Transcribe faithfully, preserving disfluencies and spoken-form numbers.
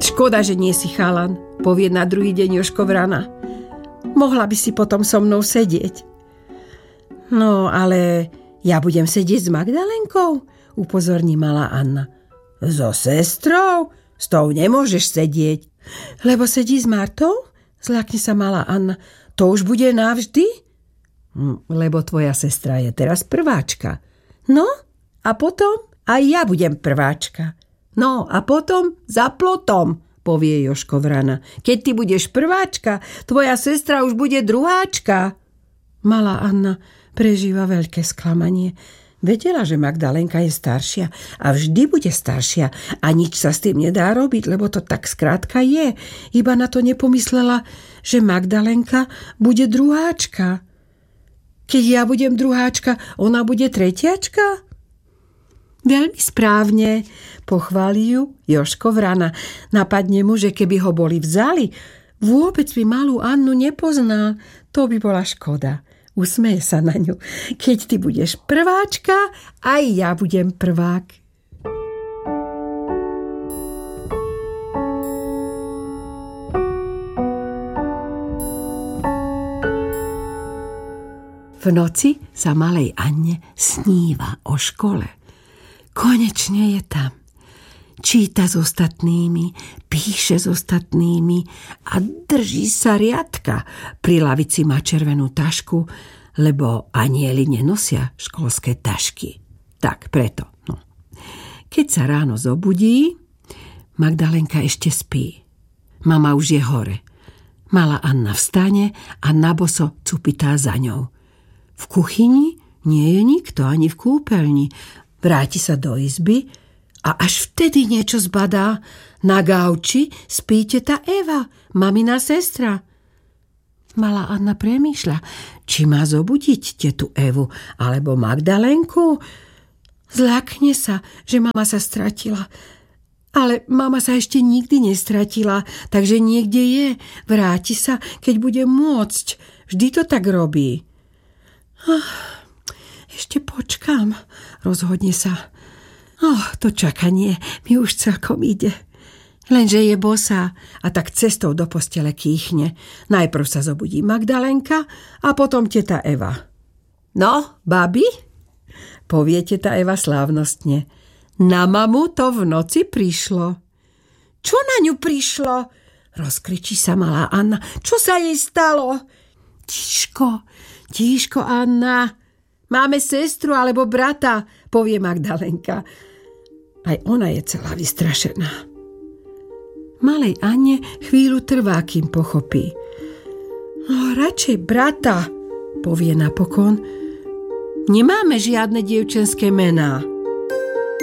Škoda, že nie si chalan, povie na druhý deň Jožko vrana. Mohla by si potom so mnou sedieť. No, ale ja budem sedieť s Magdalenkou, upozorní malá Anna. So sestrou? S tou nemôžeš sedieť. Lebo sedí s Martou? Zľakne sa malá Anna. To už bude navždy? Hm, lebo tvoja sestra je teraz prváčka. No, a potom aj ja budem prváčka. No, a potom za plotom, povie Jožko vrana. Keď ty budeš prváčka, tvoja sestra už bude druháčka. Malá Anna prežíva veľké sklamanie. Vedela, že Magdalenka je staršia a vždy bude staršia a nič sa s tým nedá robiť, lebo to tak skrátka je. Iba na to nepomyslela, že Magdalenka bude druháčka. Keď ja budem druháčka, ona bude tretiačka? Veľmi správne, pochváli ju Jožko vrana. Napadne mu, že keby ho boli vzali, vôbec by malú Annu nepoznal. To by bola škoda. Usmeje sa na ňu. Keď ty budeš prváčka, aj ja budem prvák. V noci sa malej Anne sníva o škole. Konečne je tam. Číta s ostatnými, píše s ostatnými a drží sa riadka. Pri lavici má červenú tašku, lebo anieli nenosia školské tašky. Tak preto. No. Keď sa ráno zobudí, Magdalenka ešte spí. Mama už je hore. Malá Anna vstane a naboso cupitá za ňou. V kuchyni nie je nikto, ani v kúpeľni. Vráti sa do izby a až vtedy niečo zbadá. Na gauči spí teta Eva, mamina sestra. Malá Anna premýšľa, či má zobudiť tetu Evu alebo Magdalenku. Zľakne sa, že mama sa stratila. Ale mama sa ešte nikdy nestratila, takže niekde je. Vráti sa, keď bude môcť. Vždy to tak robí. Oh, ešte počkám, rozhodne sa. Oh, to čakanie mi už celkom ide. Lenže je bosá a tak cestou do postele kýchne. Najprv sa zobudí Magdalenka a potom teta Eva. No, babi, povie teta Eva slávnostne. Na mamu to v noci prišlo. Čo na ňu prišlo? Rozkričí sa malá Anna. Čo sa jej stalo? Tíško, tíško, Anna. Máme sestru alebo brata, povie Magdalenka. Aj ona je celá vystrašená. Malej Anne chvíľu trvá, kým pochopí. No, radšej brata, povie napokon. Nemáme žiadne dievčenské mená.